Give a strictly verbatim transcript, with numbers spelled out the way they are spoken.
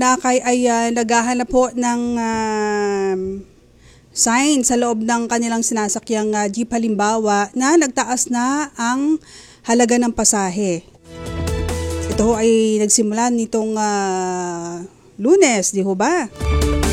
Nakay ay uh, naghahanap po ng uh, sign sa loob ng kanilang sinasakyang uh, jeep, halimbawa na nagtaas na ang halaga ng pasahe. Ito ay nagsimula nitong uh, Lunes, di ho ba?